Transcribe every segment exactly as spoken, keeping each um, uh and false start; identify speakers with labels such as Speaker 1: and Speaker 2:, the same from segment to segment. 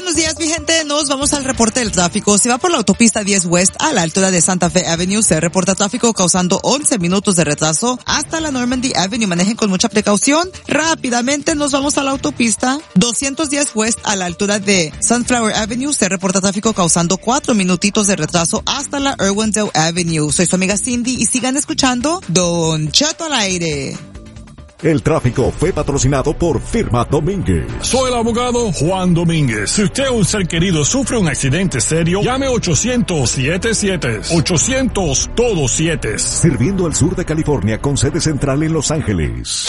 Speaker 1: buenos días, mi gente. Nos vamos al reporte del tráfico. Si va por la autopista diez West a la altura de Santa Fe Avenue, se reporta tráfico causando once minutos de retraso hasta la Normandy Avenue. Manejen con mucha precaución. Rápidamente nos vamos a la autopista doscientos diez West a la altura de Sunflower Avenue. Se reporta tráfico causando cuatro minutitos de retraso hasta la Irwindale Avenue. Soy su amiga Cindy y sigan escuchando Don Cheto al aire.
Speaker 2: El tráfico fue patrocinado por Firma Domínguez.
Speaker 3: Soy el abogado Juan Domínguez. Si usted o un ser querido sufre un accidente serio, llame ochocientos siete siete. ochocientos todos siete.
Speaker 2: Sirviendo al sur de California con sede central en Los Ángeles.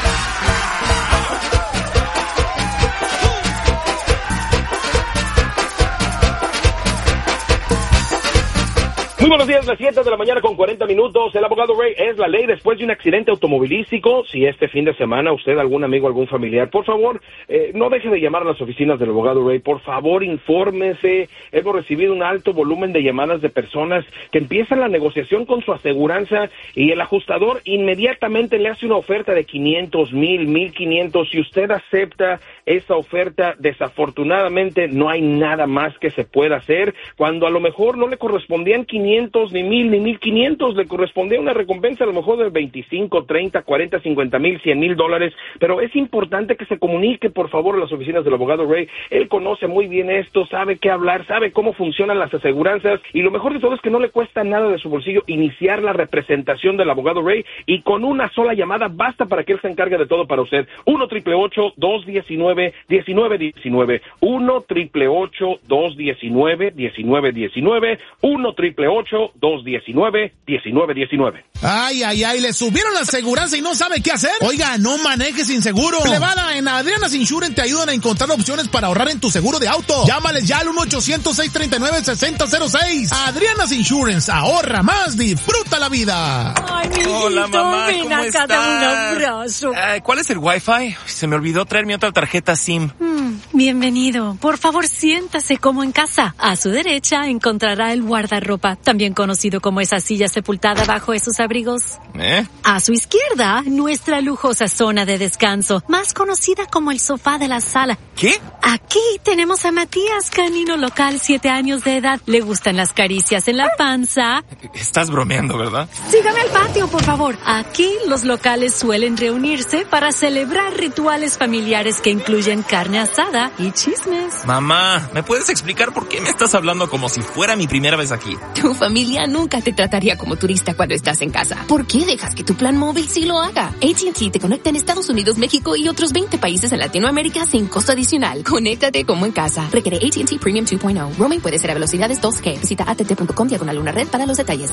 Speaker 4: Muy buenos días, las siete de la mañana con cuarenta minutos. El abogado Ray es la ley después de un accidente automovilístico. Si este fin de semana usted, algún amigo, algún familiar, por favor, eh, no deje de llamar a las oficinas del abogado Ray. Por favor, infórmese. Hemos recibido un alto volumen de llamadas de personas que empiezan la negociación con su aseguranza y el ajustador inmediatamente le hace una oferta de quinientos, mil, mil quinientos. Si usted acepta esa oferta, desafortunadamente no hay nada más que se pueda hacer. Cuando a lo mejor no le correspondían quinientos, ni mil, ni mil quinientos, le correspondía una recompensa a lo mejor de veinticinco, treinta, cuarenta, cincuenta mil, cien mil dólares, pero es importante que se comunique por favor a las oficinas del abogado Ray. Él conoce muy bien esto, sabe qué hablar, sabe cómo funcionan las aseguranzas y lo mejor de todo es que no le cuesta nada de su bolsillo iniciar la representación del abogado Ray y con una sola llamada basta para que él se encargue de todo para usted. uno triple ocho, dos diecinueve, diecinueve diecinueve, uno triple ocho, dos diecinueve, diecinueve diecinueve, uno triple ocho, dos diecinueve, diecinueve diecinueve.
Speaker 5: Ay, ay, ay, le subieron la aseguranza y no sabe qué hacer. Oiga, no maneje sin seguro. Plebada, en Adriana's Insurance te ayudan a encontrar opciones para ahorrar en tu seguro de auto. Llámales ya al uno ochocientos, seis treinta y nueve, sesenta cero seis. Adriana's Insurance, ahorra más, disfruta la vida.
Speaker 6: Ay, mi hijito,
Speaker 7: hola, mamá,
Speaker 6: ven
Speaker 7: ¿cómo
Speaker 6: acá,
Speaker 7: estás?
Speaker 6: dame un abrazo.
Speaker 7: Eh, ¿Cuál es el Wi-Fi? Se me olvidó traer mi otra tarjeta SIM.
Speaker 6: Mm, bienvenido. Por favor, siéntase como en casa. A su derecha encontrará el guardarropa, también conocido como esa silla sepultada bajo esos abrigos.
Speaker 7: ¿Eh?
Speaker 6: A su izquierda, nuestra lujosa zona de descanso, más conocida como el sofá de la sala.
Speaker 7: ¿Qué?
Speaker 6: Aquí tenemos a Matías, canino local, siete años de edad. Le gustan las caricias en la panza.
Speaker 7: Estás bromeando, ¿verdad?
Speaker 6: Sígame al patio, por favor. Aquí los locales suelen reunirse para celebrar rituales familiares que incluyen carne asada y chismes.
Speaker 7: Mamá, ¿me puedes explicar por qué me estás hablando como si fuera mi primera vez aquí?
Speaker 8: Tu familia nunca te trataría como turista cuando estás en casa. ¿Por qué dejas que tu plan móvil sí lo haga? A T and T te conecta en Estados Unidos, México y otros veinte países en Latinoamérica sin costo adicional. Conéctate como en casa. Requiere A T and T Premium dos punto cero. Roaming puede ser a velocidades dos G. Visita a t t punto com diagonal una red para los detalles.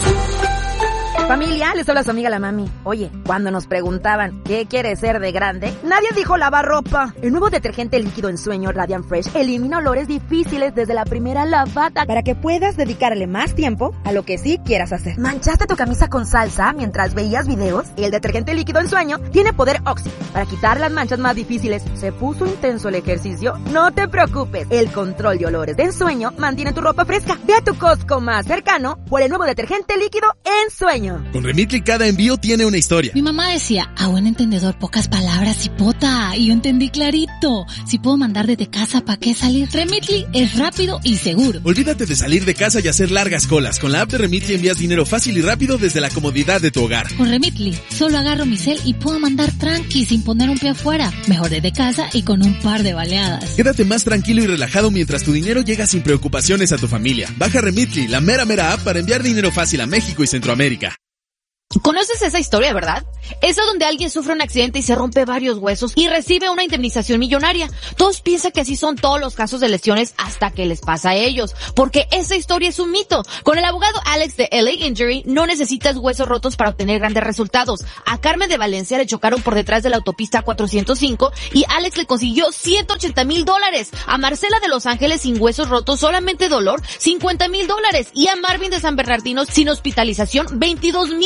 Speaker 9: Familia, les habla su amiga la mami. Oye, cuando nos preguntaban ¿qué quiere ser de grande? Nadie dijo lavar ropa. El nuevo detergente líquido en sueño Radiant Fresh elimina olores difíciles desde la primera lavada para que puedas dedicarle más tiempo a lo que sí quieras hacer. ¿Manchaste tu camisa con salsa mientras veías videos? El detergente líquido en sueño tiene poder Oxy para quitar las manchas más difíciles. ¿Se puso intenso el ejercicio? No te preocupes. El control de olores de ensueño mantiene tu ropa fresca. Ve a tu Costco más cercano por el nuevo detergente líquido en sueño.
Speaker 10: Con Remitly cada envío tiene una historia.
Speaker 11: Mi mamá decía, a buen entendedor pocas palabras, hipota, y yo entendí clarito. Si puedo mandar desde casa, ¿para qué salir? Remitly es rápido y seguro.
Speaker 10: Olvídate de salir de casa y hacer largas colas. Con la app de Remitly envías dinero fácil y rápido desde la comodidad de tu hogar.
Speaker 11: Con Remitly, solo agarro mi cel y puedo mandar tranqui sin poner un pie afuera. Mejor desde casa y con un par de baleadas.
Speaker 10: Quédate más tranquilo y relajado mientras tu dinero llega sin preocupaciones a tu familia. Baja Remitly, la mera mera app para enviar dinero fácil a México y Centroamérica.
Speaker 8: ¿Conoces esa historia, verdad? Esa donde alguien sufre un accidente y se rompe varios huesos y recibe una indemnización millonaria. Todos piensan que así son todos los casos de lesiones hasta que les pasa a ellos, porque esa historia es un mito. Con el abogado Alex de L A Injury no necesitas huesos rotos para obtener grandes resultados. A Carmen de Valencia le chocaron por detrás de la autopista cuatrocientos cinco y Alex le consiguió ciento ochenta mil dólares. A Marcela de Los Ángeles sin huesos rotos, solamente dolor, cincuenta mil dólares. Y a Marvin de San Bernardino sin hospitalización, veintidós mil dólares.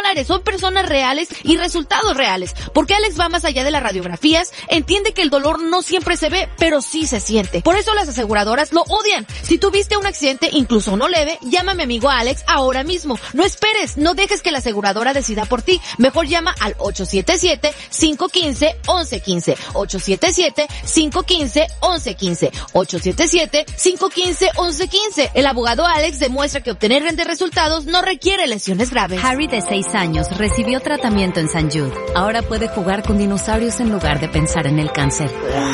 Speaker 8: dólares. Son personas reales y resultados reales. Porque Alex va más allá de las radiografías, entiende que el dolor no siempre se ve, pero sí se siente. Por eso las aseguradoras lo odian. Si tuviste un accidente, incluso uno leve, llama a mi amigo Alex ahora mismo. No esperes, no dejes que la aseguradora decida por ti. Mejor llama al ocho siete siete, cinco uno cinco, once quince. ocho siete siete, cinco uno cinco, once quince. ocho siete siete, cinco uno cinco, once quince. El abogado Alex demuestra que obtener grandes resultados no requiere lesiones graves.
Speaker 6: Harry, de seis años, recibió tratamiento en San Jude. Ahora puede jugar con dinosaurios en lugar de pensar en el cáncer.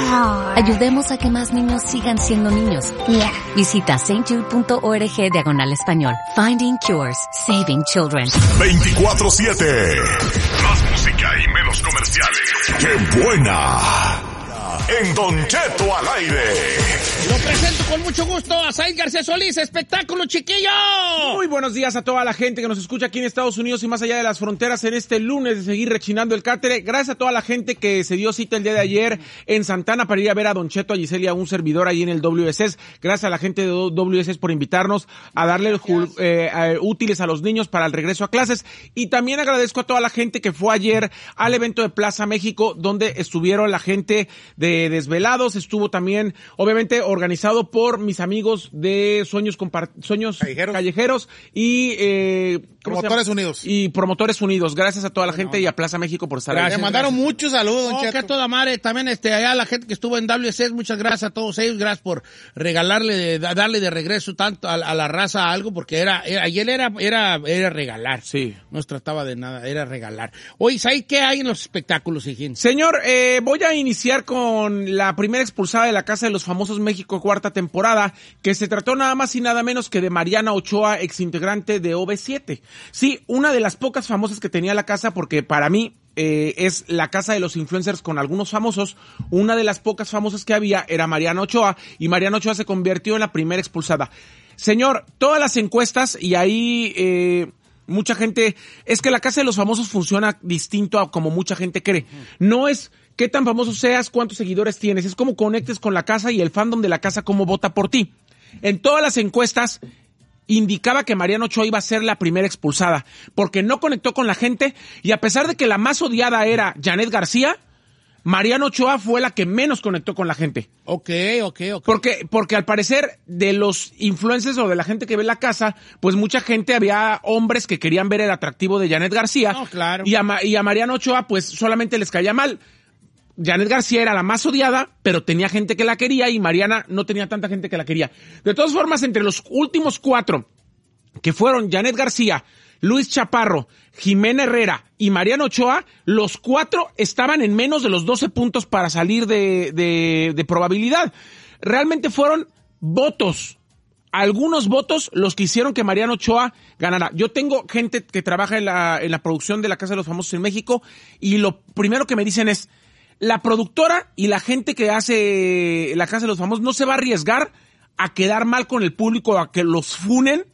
Speaker 6: Ayudemos a que más niños sigan siendo niños.
Speaker 12: Yeah.
Speaker 6: Visita saintjude.org diagonal español. Finding Cures, Saving Children.
Speaker 13: veinticuatro siete. Más música y menos comerciales. ¡Qué buena! En Don Cheto al aire.
Speaker 14: Lo presento con mucho gusto a Said García Solís, espectáculo chiquillo.
Speaker 15: Muy buenos días a toda la gente que nos escucha aquí en Estados Unidos y más allá de las fronteras en este lunes de seguir rechinando el cátere. Gracias a toda la gente que se dio cita el día de ayer en Santana para ir a ver a Don Cheto, a Giselle y a un servidor ahí en el W S S. Gracias a la gente de W S S por invitarnos a darle el, eh, eh, útiles a los niños para el regreso a clases. Y también agradezco a toda la gente que fue ayer al evento de Plaza México, donde estuvieron la gente de Desvelados. Estuvo también, obviamente, organizado por mis amigos de Sueños Compart- Sueños Callejeros, Callejeros y eh,
Speaker 5: Promotores Unidos.
Speaker 15: Y Promotores Unidos. Gracias a toda la bueno, gente y a Plaza México por estar
Speaker 14: gracias,
Speaker 15: ahí.
Speaker 14: Me
Speaker 5: mandaron
Speaker 14: gracias.
Speaker 5: muchos saludos,
Speaker 14: Don oh, Cheto. Que toda madre, también este, allá la gente que estuvo en W S S, muchas gracias a todos ellos, gracias por regalarle, de, darle de regreso tanto a, a la raza algo, porque era, era ayer era, era, era regalar.
Speaker 15: Sí.
Speaker 14: No se trataba de nada, era regalar. Oye, ¿sabes qué hay en los espectáculos, hijín?
Speaker 15: Señor, eh, voy a iniciar con la primera expulsada de la Casa de los Famosos México, cuarta temporada, que se trató nada más y nada menos que de Mariana Ochoa, exintegrante de O V siete. Sí, una de las pocas famosas que tenía la casa, porque para mí eh, es la casa de los influencers con algunos famosos. Una de las pocas famosas que había era Mariana Ochoa, y Mariana Ochoa se convirtió en la primera expulsada. Señor, todas las encuestas, y ahí eh, mucha gente, es que la Casa de los Famosos funciona distinto a como mucha gente cree. No es qué tan famoso seas, cuántos seguidores tienes, es cómo conectes con la casa y el fandom de la casa, cómo vota por ti. En todas las encuestas indicaba que Mariana Ochoa iba a ser la primera expulsada, porque no conectó con la gente, y a pesar de que la más odiada era Janet García, Mariana Ochoa fue la que menos conectó con la gente.
Speaker 14: Ok, ok, ok.
Speaker 15: Porque, porque al parecer de los influencers o de la gente que ve la casa, pues mucha gente, había hombres que querían ver el atractivo de Janet García.
Speaker 14: No, claro.
Speaker 15: Y a, y a Mariana Ochoa pues solamente les caía mal. Janet García era la más odiada, pero tenía gente que la quería, y Mariana no tenía tanta gente que la quería. De todas formas, entre los últimos cuatro, que fueron Janet García, Luis Chaparro, Jimena Herrera y Mariana Ochoa, los cuatro estaban en menos de los doce puntos para salir de, de, de probabilidad. Realmente fueron votos, algunos votos los que hicieron que Mariana Ochoa ganara. Yo tengo gente que trabaja en la, en la producción de la Casa de los Famosos en México, y lo primero que me dicen es, la productora y la gente que hace la Casa de los Famosos no se va a arriesgar a quedar mal con el público, a que los funen,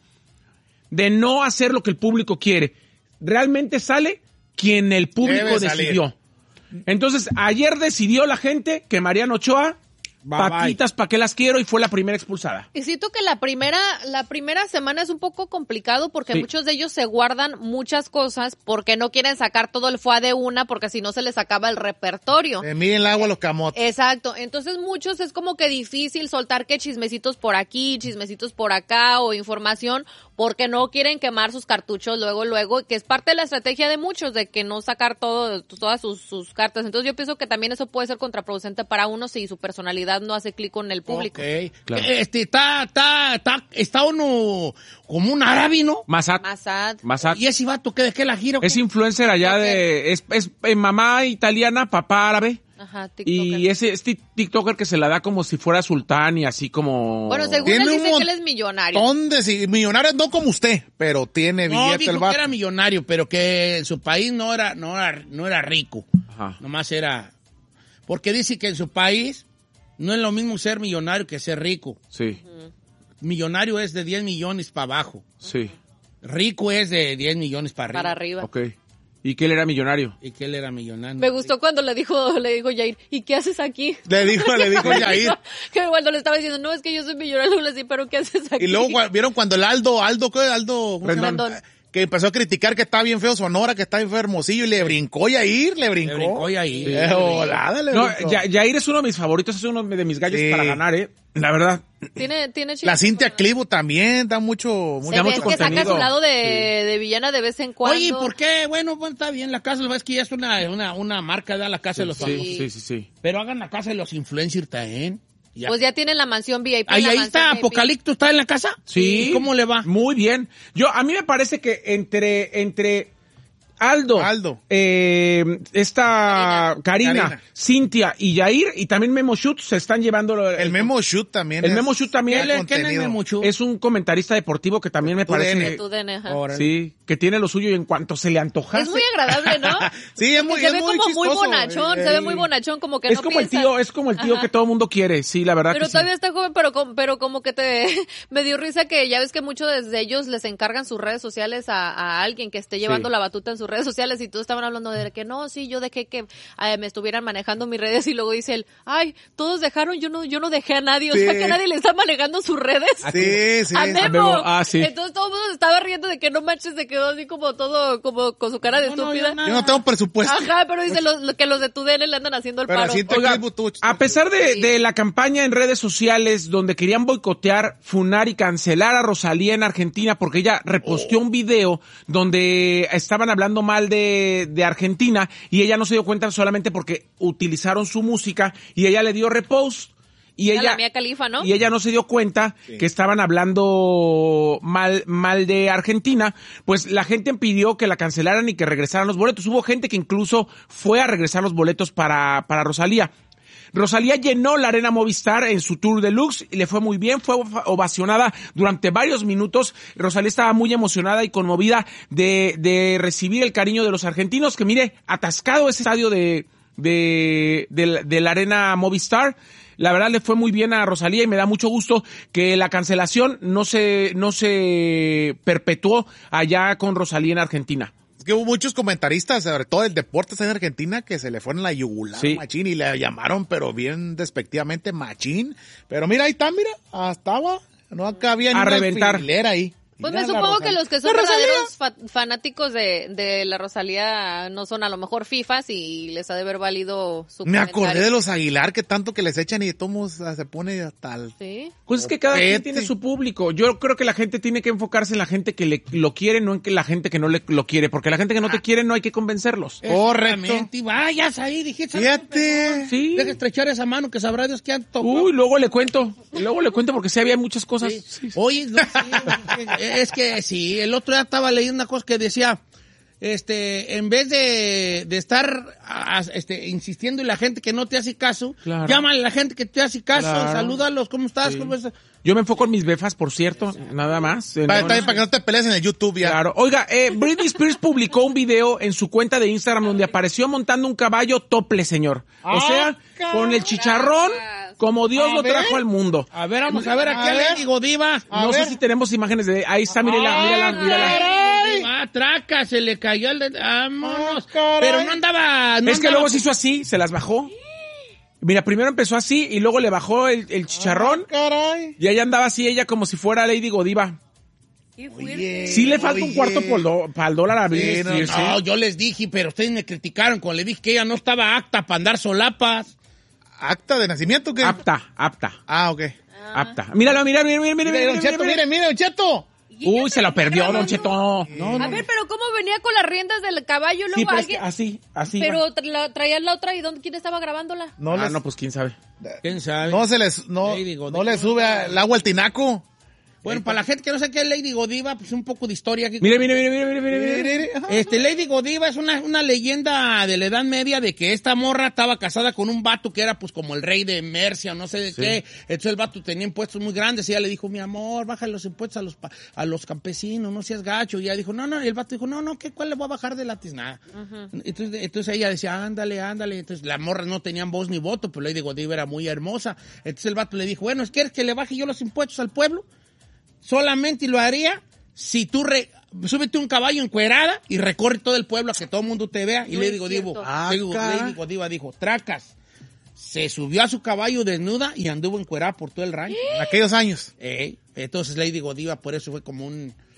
Speaker 15: de no hacer lo que el público quiere. Realmente sale quien el público decidió. Entonces, ayer decidió la gente que Mariana Ochoa, bye, patitas, ¿para qué las quiero? Y fue la primera expulsada.
Speaker 16: Y siento que la primera la primera semana es un poco complicado, porque sí, muchos de ellos se guardan muchas cosas porque no quieren sacar todo el foie de una, porque si no se les acaba el repertorio.
Speaker 5: Se miden el agua los camotes.
Speaker 16: Exacto. Entonces muchos es como que difícil soltar que chismecitos por aquí, chismecitos por acá, o información, porque no quieren quemar sus cartuchos luego, luego, que es parte de la estrategia de muchos, de que no sacar todo, todas sus, sus cartas. Entonces yo pienso que también eso puede ser contraproducente para uno si su personalidad no hace clic con el público.
Speaker 14: Ok, claro. Este, está, está, está, está uno como un árabe, ¿no?
Speaker 15: Masad.
Speaker 16: Masad.
Speaker 15: Masad.
Speaker 14: ¿Y ese vato qué, de qué la gira?
Speaker 15: Es influencer allá okay. de, es, es, es mamá italiana, papá árabe.
Speaker 16: Ajá, TikToker.
Speaker 15: Y ese es TikToker que se la da como si fuera sultán y así como...
Speaker 16: Bueno, según él dice que él es millonario.
Speaker 5: ¿Dónde? Sí, millonario no como usted, pero tiene billete
Speaker 14: no, dijo
Speaker 5: el vato.
Speaker 14: Que era millonario, pero que en su país no era, no era, no era rico.
Speaker 15: Ajá.
Speaker 14: Nomás era... Porque dice que en su país no es lo mismo ser millonario que ser rico.
Speaker 15: Sí.
Speaker 14: Uh-huh. Millonario es de diez millones para abajo.
Speaker 15: Sí.
Speaker 14: Rico es de diez millones para arriba.
Speaker 16: Para arriba.
Speaker 15: Ok. ¿Y que él era millonario?
Speaker 14: Y que él era millonario.
Speaker 16: Me gustó cuando le dijo, le dijo Yair, ¿y qué haces aquí?
Speaker 5: Le dijo, le dijo Yair.
Speaker 16: Que cuando le estaba diciendo, no, es que yo soy millonario, le decía, pero ¿qué haces aquí?
Speaker 5: Y luego, ¿vieron cuando el Aldo, Aldo, qué? Aldo,
Speaker 15: Rendón.
Speaker 5: que empezó a criticar que está bien feo Sonora, que está bien feo Hermosillo, y le brincó Yair, le brincó.
Speaker 14: Le brincó Yair.
Speaker 5: Sí. Eh, volada, le
Speaker 15: no,
Speaker 5: brincó.
Speaker 15: Ya- Yair es uno de mis favoritos, es uno de mis gallos
Speaker 5: Sí.
Speaker 15: para ganar, eh. La verdad.
Speaker 16: Tiene, tiene
Speaker 5: La Cintia Clivo también da mucho, mucho,
Speaker 16: Se ve
Speaker 5: mucho
Speaker 16: que saca
Speaker 5: contenido.
Speaker 16: su lado de, de villana de vez en cuando.
Speaker 14: Oye, ¿por qué? Bueno, bueno, está bien, la casa, es que ya es una, una, una marca de la casa de los
Speaker 15: Sí,
Speaker 14: famosos.
Speaker 15: sí, sí, sí.
Speaker 14: Pero hagan la casa de los influencers también. Ya.
Speaker 16: Pues ya tienen la mansión V I P.
Speaker 14: Ahí,
Speaker 16: la
Speaker 14: ahí
Speaker 16: mansión
Speaker 14: está,
Speaker 16: V I P.
Speaker 14: Apocalipto está en la casa.
Speaker 15: Sí.
Speaker 14: ¿Y cómo le va?
Speaker 15: Muy bien. Yo, a mí me parece que entre, entre Aldo,
Speaker 5: Aldo.
Speaker 15: eh, esta Karina,
Speaker 5: Karina.
Speaker 15: Cintia y Yair, y también Memo Shoot se están llevando lo-
Speaker 5: El Memo Shoot también.
Speaker 15: El
Speaker 5: es-
Speaker 15: Memo Shoot también
Speaker 5: tiene
Speaker 14: ¿Quién es
Speaker 5: contenido.
Speaker 14: Memo Shoot?
Speaker 15: es un comentarista deportivo que también me
Speaker 5: Tu D N.
Speaker 15: parece
Speaker 16: Tu D N, ajá.
Speaker 14: Órale.
Speaker 15: sí, que tiene lo suyo y en cuanto se le antoja
Speaker 16: Es muy agradable, ¿no?
Speaker 5: Sí, es muy,
Speaker 16: se
Speaker 5: es
Speaker 16: ve
Speaker 5: muy
Speaker 16: como muy
Speaker 5: chistoso.
Speaker 16: bonachón,
Speaker 5: Eh,
Speaker 16: se ve
Speaker 5: eh,
Speaker 16: muy bonachón, como que
Speaker 15: es
Speaker 16: no
Speaker 15: como el
Speaker 16: piensa.
Speaker 15: tío, es como el tío
Speaker 16: Ajá.
Speaker 15: que todo el mundo quiere, sí, la verdad
Speaker 16: Pero
Speaker 15: que sí.
Speaker 16: todavía está joven, pero, com- pero como que te me dio risa que ya ves que muchos de ellos les encargan sus redes sociales a, a alguien que esté llevando
Speaker 15: Sí.
Speaker 16: la batuta en sus redes sociales y todos estaban hablando de que no, sí, yo dejé que eh, me estuvieran manejando mis redes y luego dice él, ay, todos dejaron, yo no, yo no dejé a nadie, o
Speaker 5: Sí.
Speaker 16: sea que nadie le está manejando sus redes.
Speaker 5: Sí, sí.
Speaker 16: A
Speaker 15: A
Speaker 16: Memo.
Speaker 15: Memo, ah, sí.
Speaker 16: Entonces todo el mundo se estaba riendo de que no manches, se quedó así como todo, como con su cara de
Speaker 14: No, no,
Speaker 16: estúpida.
Speaker 14: yo nada.
Speaker 5: Yo no tengo presupuesto.
Speaker 16: Ajá, pero dice los- lo- que los de tu D N le andan haciendo el
Speaker 5: Pero
Speaker 16: paro.
Speaker 5: así te
Speaker 15: Oiga,
Speaker 5: Clivo, tú-
Speaker 15: a pesar de,
Speaker 16: Sí.
Speaker 15: de la campaña en redes sociales donde querían boicotear, funar y cancelar a Rosalía en Argentina porque ella reposteó un video donde estaban hablando mal de, de Argentina y ella no se dio cuenta solamente porque utilizaron su música y ella le dio repost. Y
Speaker 16: Era
Speaker 15: ella,
Speaker 16: la Mía Khalifa, ¿no?
Speaker 15: y ella no se dio cuenta que estaban hablando mal, mal de Argentina, pues la gente pidió que la cancelaran y que regresaran los boletos. Hubo gente que incluso fue a regresar los boletos para, para Rosalía. Rosalía llenó la Arena Movistar en su tour deluxe y le fue muy bien, fue ovacionada durante varios minutos. Rosalía estaba muy emocionada y conmovida de, de recibir el cariño de los argentinos, que mire, atascado ese estadio de, de, de, la- de la Arena Movistar. La verdad le fue muy bien a Rosalía y me da mucho gusto que la cancelación no se, no se perpetuó allá con Rosalía en Argentina.
Speaker 5: Es que hubo muchos comentaristas, sobre todo el deporte en Argentina, que se le fueron la yugular
Speaker 15: Sí.
Speaker 5: machín y le llamaron, pero bien despectivamente machín. Pero mira, ahí está, mira, hasta estaba. No acá había ni
Speaker 15: A
Speaker 5: una
Speaker 15: reventar.
Speaker 5: alfiler ahí.
Speaker 16: Pues
Speaker 5: Mira
Speaker 16: me
Speaker 5: la
Speaker 16: supongo
Speaker 5: Rosalía.
Speaker 16: que los que son
Speaker 5: ¡La Rosalía!
Speaker 16: verdaderos fa- fanáticos de, de la Rosalía no son a lo mejor fifas y les ha de haber valido su
Speaker 5: Me acordé
Speaker 16: comentario.
Speaker 5: de los Aguilar, que tanto que les echan y todos se pone hasta el...
Speaker 16: Sí.
Speaker 15: Pues es que cada quien
Speaker 5: Ojete.
Speaker 15: tiene su público. Yo creo que la gente tiene que enfocarse en la gente que le, lo quiere, no en que la gente que no le, lo quiere. Porque la gente que no te quiere no hay que convencerlos.
Speaker 14: Exactamente. Y vayas ahí, dijiste.
Speaker 5: Fíjate.
Speaker 15: Sí.
Speaker 14: Deja estrechar esa mano que sabrá Dios que han tocado.
Speaker 15: Uy, luego le cuento. Luego le cuento porque sí había muchas cosas. Sí.
Speaker 14: Oye, no, sí, es que sí, el otro día estaba leyendo una cosa que decía, este, en vez de, de estar a- este, insistiendo en la gente que no te hace caso,
Speaker 15: Claro.
Speaker 14: llámale a la gente que te hace caso,
Speaker 15: Claro.
Speaker 14: salúdalos, ¿cómo estás?
Speaker 15: Sí.
Speaker 14: ¿Cómo estás?
Speaker 15: Yo me enfoco en mis befas, por cierto, nada más. Eh,
Speaker 5: Para,
Speaker 15: no,
Speaker 5: también
Speaker 15: no.
Speaker 5: para que no te pelees en el YouTube ya.
Speaker 15: Claro. Oiga, eh, Britney Spears publicó un video en su cuenta de Instagram donde apareció montando un caballo tople, señor. O
Speaker 14: Ah,
Speaker 15: sea, con el chicharrón como Dios
Speaker 14: A
Speaker 15: lo
Speaker 14: ver.
Speaker 15: trajo al mundo.
Speaker 14: A ver, vamos a ver aquí
Speaker 5: A
Speaker 14: a
Speaker 5: ver.
Speaker 14: Lady Godiva.
Speaker 5: A
Speaker 15: No
Speaker 5: ver.
Speaker 15: sé si tenemos imágenes de... Ahí está, mírala, mírala, mírala.
Speaker 14: Caray. Ah, traca, se le cayó el... de- Vámonos.
Speaker 5: caray.
Speaker 14: Pero no andaba... no
Speaker 15: Es que
Speaker 14: andaba-
Speaker 15: luego se hizo así, se las bajó. Mira, primero empezó así y luego le bajó el, el chicharrón
Speaker 5: Caray.
Speaker 15: y ella andaba así, ella como si fuera Lady Godiva.
Speaker 16: Qué fuerte.
Speaker 5: Oye,
Speaker 15: Sí le falta un
Speaker 5: oye.
Speaker 15: cuarto por do- para el dólar a Britney
Speaker 5: Sí, no,
Speaker 15: Spears,
Speaker 14: No,
Speaker 15: ¿eh?
Speaker 14: yo les dije, pero ustedes me criticaron cuando le dije que ella no estaba apta para andar solapas.
Speaker 5: ¿Acta de nacimiento o qué?
Speaker 15: Apta, apta,
Speaker 5: Ah, ok.
Speaker 15: apta. Míralo, mira, mira, mira, mira,
Speaker 5: Mire,
Speaker 15: mira,
Speaker 5: Don
Speaker 15: mira,
Speaker 5: Cheto,
Speaker 15: mira.
Speaker 5: mire, mire, Don Cheto.
Speaker 15: Uy, se lo perdió, Don Cheto.
Speaker 14: No, no.
Speaker 16: A ver, pero ¿cómo venía con las riendas del caballo luego
Speaker 15: Sí, pero es que
Speaker 16: alguien?
Speaker 15: así, así. va.
Speaker 16: Pero tra- la- traía la otra y ¿dónde, quién estaba grabándola?
Speaker 5: No,
Speaker 15: Ah,
Speaker 5: les,
Speaker 15: no, pues quién sabe.
Speaker 14: ¿Quién sabe?
Speaker 5: no se les, no,
Speaker 14: Lady Godiva.
Speaker 5: no le sube el agua al tinaco.
Speaker 14: Bueno, para la gente que no sé qué es Lady Godiva, pues un poco de historia aquí.
Speaker 15: Mire, mire, mire, mire, mire, mire,
Speaker 5: Mire,
Speaker 15: mire.
Speaker 5: mire, ajá.
Speaker 14: Este, Lady Godiva es una, una leyenda de la Edad Media de que esta morra estaba casada con un vato que era pues como el rey de Mercia o no sé de
Speaker 15: Sí.
Speaker 14: qué. Entonces el vato tenía impuestos muy grandes y ella le dijo, mi amor, baja los impuestos a los pa- a los campesinos, no seas gacho. Y ella dijo, no, no, y el vato dijo, no, no, ¿qué, ¿cuál le voy a bajar de la tiznada? Entonces, entonces ella decía, ándale, ándale. Entonces las morras no tenían voz ni voto, pero Lady Godiva era muy hermosa. Entonces el vato le dijo, bueno, ¿quieres que le baje yo los impuestos al pueblo? Solamente lo haría si tú re, súbete un caballo encuerada y recorre todo el pueblo a que todo el mundo te vea. Y
Speaker 16: No
Speaker 14: Lady
Speaker 16: es
Speaker 14: Godiva,
Speaker 16: cierto.
Speaker 5: Ah,
Speaker 14: Lady,
Speaker 5: caray.
Speaker 14: Lady Godiva dijo, tracas. Se subió a su caballo desnuda y anduvo encuerada por todo el rancho.
Speaker 5: En aquellos años.
Speaker 14: Eh, entonces Lady Godiva por eso fue como un...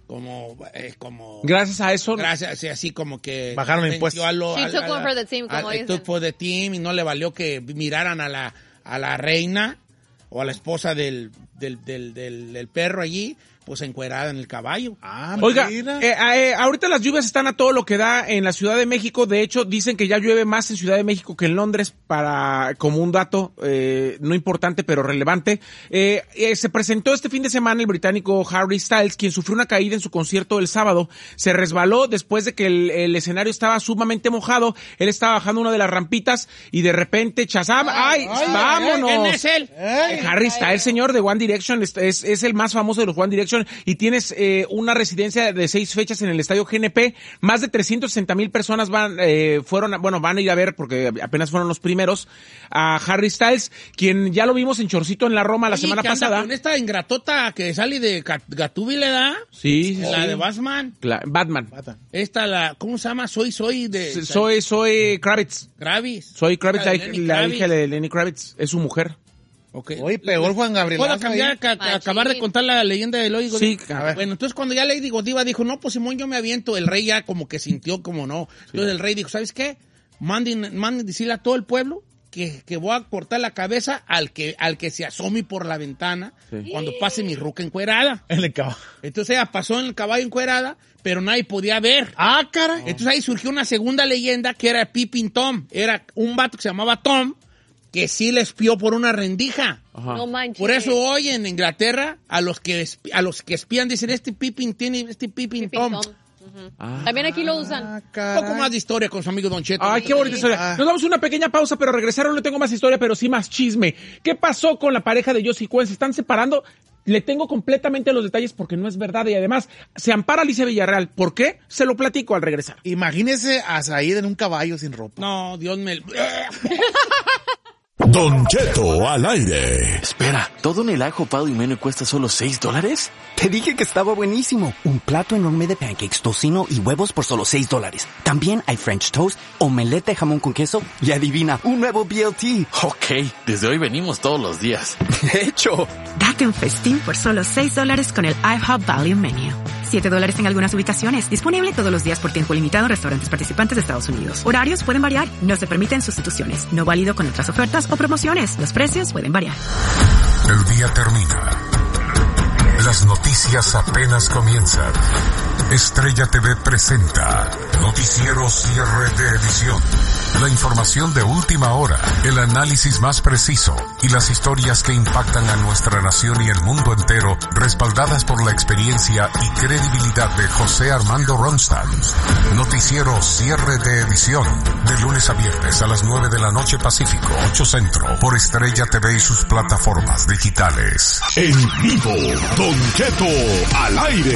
Speaker 14: como, eh, como...
Speaker 15: Gracias a eso...
Speaker 14: Gracias, así como que...
Speaker 5: Bajaron impuestos.
Speaker 14: A lo,
Speaker 16: She
Speaker 14: a,
Speaker 16: took
Speaker 14: a,
Speaker 16: one for the team, como
Speaker 14: a,
Speaker 16: dicen.
Speaker 14: took for the team, y no le valió que miraran a la, a la reina o a la esposa del, del, del, del, del perro allí, pues encuerada en el caballo.
Speaker 5: Ah,
Speaker 15: Oiga, eh, eh, ahorita las lluvias están a todo lo que da en la Ciudad de México. De hecho, dicen que ya llueve más en Ciudad de México que en Londres, para como un dato eh, no importante pero relevante. Eh, eh, se presentó este fin de semana el británico Harry Styles, quien sufrió una caída en su concierto el sábado. Se resbaló después de que el, el escenario estaba sumamente mojado. Él estaba bajando una de las rampitas y de repente Chazam, ¡ay! ay ¡vámonos!
Speaker 14: ¿Quién es él?
Speaker 15: Eh, Harry Styles, señor de One Direction, es, es, es el más famoso de los One Direction. Y tienes eh, una residencia de seis fechas en el estadio G N P. Más de trescientas sesenta mil personas van, eh, fueron, a, bueno, van a ir a ver, porque apenas fueron los primeros, a Harry Styles, quien ya lo vimos en Chorcito en la Roma la
Speaker 14: Oye,
Speaker 15: semana
Speaker 14: ¿qué anda
Speaker 15: pasada.
Speaker 14: con esta ingratota que sale de Gatúbile, ¿le da?
Speaker 15: Sí, sí,
Speaker 14: La
Speaker 15: sí.
Speaker 14: de Batman.
Speaker 15: Cla- Batman.
Speaker 14: Esta, la, ¿cómo se llama? Soy, soy de...
Speaker 15: Soy, soy Kravitz.
Speaker 14: Kravitz.
Speaker 15: Soy Kravitz, la,
Speaker 14: La de
Speaker 15: hija-
Speaker 14: Lenny
Speaker 15: la
Speaker 14: Kravitz.
Speaker 15: hija de Lenny Kravitz. Es su mujer.
Speaker 14: Okay.
Speaker 5: Oye, pegó el Juan Gabriel.
Speaker 14: ¿Puedo cambiar, ca- ca- acabar de contar la leyenda de Lady
Speaker 15: Sí,
Speaker 14: Godiva?
Speaker 15: a ver.
Speaker 14: Bueno, entonces cuando ya Lady Godiva dijo, no, pues Simón, yo me aviento, el rey ya como que sintió como no. Entonces el rey dijo, ¿sabes qué? Manden, manden decirle a todo el pueblo que, que voy a cortar la cabeza al que, al que se asome por la ventana
Speaker 15: Sí.
Speaker 14: cuando pase mi ruca encuerada.
Speaker 5: En el caballo.
Speaker 14: Entonces ella pasó en el caballo encuerada, pero nadie podía ver.
Speaker 5: Ah, caray.
Speaker 14: Entonces ahí surgió una segunda leyenda que era Peeping Tom. Era un vato que se llamaba Tom, que sí le espió por una rendija.
Speaker 15: Ajá.
Speaker 16: No manches.
Speaker 14: Por eso hoy en Inglaterra a los que espi- a los que espían dicen este Pippin tiene este Pippin
Speaker 16: Pippin
Speaker 14: Tom.
Speaker 16: Tom. Ujú.
Speaker 15: Ah.
Speaker 16: También aquí lo usan.
Speaker 14: Un poco más de historia con su amigo Don Cheto.
Speaker 15: Ay, qué bonita historia. Nos damos una pequeña pausa, pero regresaron, no tengo más historia, pero sí más chisme. ¿Qué pasó con la pareja de Josie Cuen? ¿Se están separando? Le tengo completamente los detalles porque no es verdad y además se ampara Alicia Villarreal. ¿Por qué? Se lo platico al regresar.
Speaker 5: Imagínese a Said en un caballo sin ropa.
Speaker 14: No, Dios me...
Speaker 13: Don Cheto al aire.
Speaker 7: Espera, ¿todo en el ajo pado y menú cuesta solo seis dólares?
Speaker 12: Te dije que estaba buenísimo. Un plato enorme de pancakes, tocino y huevos por solo seis dólares. También hay French toast, omelette de jamón con queso y adivina, un nuevo B L T.
Speaker 7: Ok, desde hoy venimos todos los días.
Speaker 12: De hecho,
Speaker 17: Date un festín por solo seis dólares con el IHOP Value Menu. siete dólares en algunas ubicaciones. Disponible todos los días por tiempo limitado en restaurantes participantes de Estados Unidos. Horarios pueden variar. No se permiten sustituciones. No válido con otras ofertas o promociones. Los precios pueden variar.
Speaker 18: El día termina. Las noticias apenas comienzan. Estrella T V presenta Noticiero Cierre de Edición. La información de última hora, el análisis más preciso y las historias que impactan a nuestra nación y el mundo entero, respaldadas por la experiencia y credibilidad de José Armando Ronstadt. Noticiero Cierre de Edición, de lunes a viernes a las nueve de la noche Pacífico, ocho Centro, por Estrella T V y sus plataformas digitales.
Speaker 13: En vivo, Don Cheto al aire.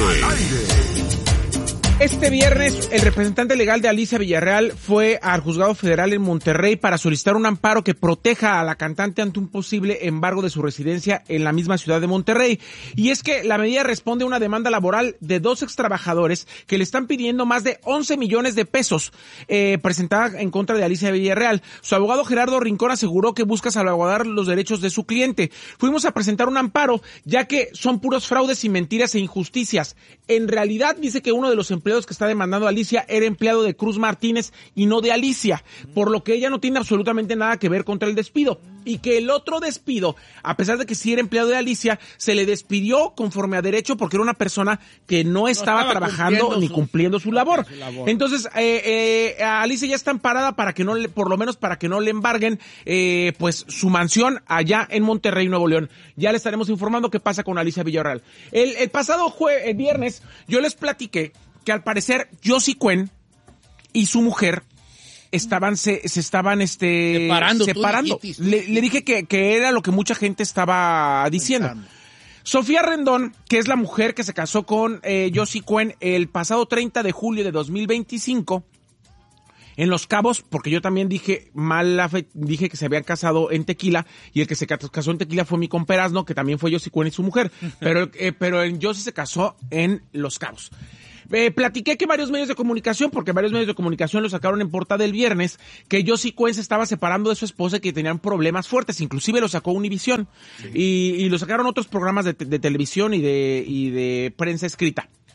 Speaker 15: Este viernes, el representante legal de Alicia Villarreal fue al juzgado federal en Monterrey para solicitar un amparo que proteja a la cantante ante un posible embargo de su residencia en la misma ciudad de Monterrey. Y es que la medida responde a una demanda laboral de dos extrabajadores que le están pidiendo más de once millones de pesos eh, presentada en contra de Alicia Villarreal. Su abogado Gerardo Rincón aseguró que busca salvaguardar los derechos de su cliente. Fuimos a presentar un amparo ya que son puros fraudes y mentiras e injusticias. En realidad dice que uno de los empleados que está demandando a Alicia era empleado de Cruz Martínez y no de Alicia, por lo que ella no tiene absolutamente nada que ver contra el despido. Y que el otro despido, a pesar de que sí era empleado de Alicia, se le despidió conforme a derecho porque era una persona que no estaba,
Speaker 14: estaba
Speaker 15: trabajando
Speaker 14: cumpliendo
Speaker 15: ni
Speaker 14: su-
Speaker 15: cumpliendo su labor.
Speaker 14: su labor.
Speaker 15: Entonces, eh, eh, a Alicia ya está amparada para que no le, por lo menos para que no le embarguen, eh, pues su mansión allá en Monterrey, Nuevo León. Ya le estaremos informando qué pasa con Alicia Villarreal. El, el pasado jue, el viernes, yo les platiqué que al parecer Josie Cuen y su mujer estaban se, se estaban este
Speaker 14: Separando, tú
Speaker 15: separando.
Speaker 14: dijiste.
Speaker 15: Le, le dije que, que era lo que mucha gente estaba diciendo. Sofía Rendón, que es la mujer que se casó con eh, Josie Cuen el pasado treinta de julio de dos mil veinticinco en Los Cabos, porque yo también dije mal la fe, dije que se habían casado en Tequila y el que se casó en Tequila fue mi comperazno, que también fue Josie Cuen y su mujer, pero eh, pero en Josie se casó en Los Cabos. Eh, platiqué que varios medios de comunicación, porque varios medios de comunicación lo sacaron en portada el viernes, que Josie Cuen se estaba separando de su esposa y que tenían problemas fuertes, inclusive lo sacó Univisión, sí. y, y lo sacaron otros programas de, de televisión y de, y de prensa escrita.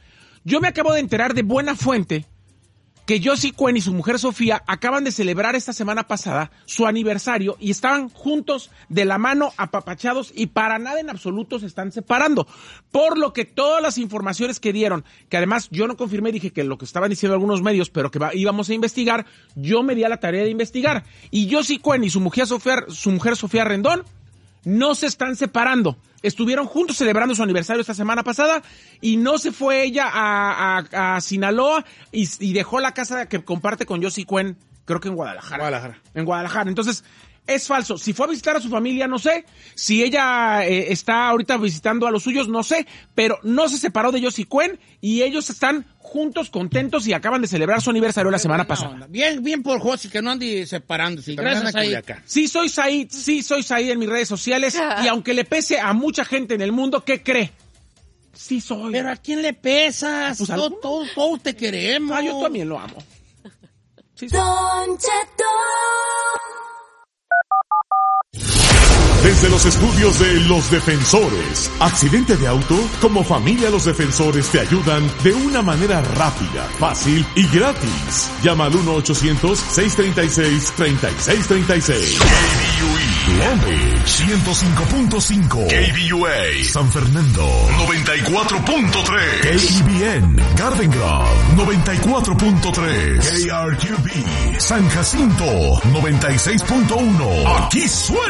Speaker 15: Yo me acabo de enterar de buena fuente que Josie Cuen y su mujer Sofía acaban de celebrar esta semana pasada su aniversario y estaban juntos de la mano, apapachados, y para nada en absoluto se están separando. Por lo que todas las informaciones que dieron, que además yo no confirmé, dije que lo que estaban diciendo algunos medios, pero que va, íbamos a investigar, yo me di a la tarea de investigar. Y Josie Cuen y su mujer Sofía, su mujer Sofía Rendón no se están separando. Estuvieron juntos celebrando su aniversario esta semana pasada y no se fue ella a, a, a Sinaloa y, y dejó la casa que comparte con Josie Cuen, creo que en Guadalajara.
Speaker 14: Guadalajara.
Speaker 15: En Guadalajara. Entonces, es falso. Si fue a visitar a su familia, no sé. Si ella eh, está ahorita visitando a los suyos, no sé. Pero no se separó de Josie Cuen y ellos están juntos, contentos y acaban de celebrar su aniversario la semana pasada.
Speaker 14: Onda. Bien, bien por Josie, que no ande separándose. Gracias, Said.
Speaker 15: Sí soy Said, sí soy Said en mis redes sociales y aunque le pese a mucha gente en el mundo, ¿qué cree? Sí soy.
Speaker 14: Pero ¿a quién le pesas?
Speaker 15: Pues
Speaker 14: todos, todos, todos te queremos.
Speaker 15: Ah, yo también lo amo. Sí, sí.
Speaker 13: Don Cheto. Desde los estudios de Los Defensores, accidente de auto, como familia Los Defensores te ayudan de una manera rápida, fácil y gratis. Llama al uno ochocientos, seiscientos treinta y seis, treinta y seis treinta y seis.
Speaker 18: K B U E, Long Beach, ciento cinco punto cinco. K B U A, San Fernando, noventa y cuatro punto tres. K E B N, Garden Grove, noventa y cuatro punto tres. K R Q B, San Jacinto, noventa y seis punto uno. Aquí suena